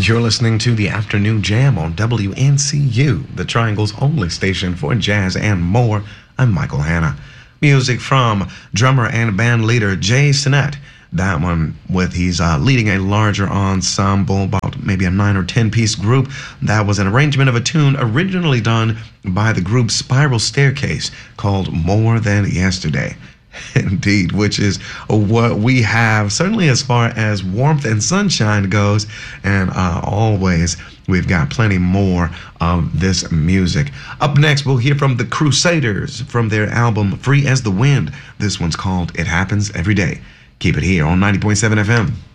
You're listening to the Afternoon Jam on WNCU, the Triangle's only station for jazz and more. I'm Michael Hanna. Music from drummer and band leader Jay Sinnett. That one he's leading a larger ensemble, about maybe a 9 or 10 piece group. That was an arrangement of a tune originally done by the group Spiral Staircase called More Than Yesterday. Indeed, which is what we have, certainly as far as warmth and sunshine goes, and always we've got plenty more of this music. Up next, we'll hear from the Crusaders from their album Free as the Wind. This one's called It Happens Every Day. Keep it here on 90.7 FM.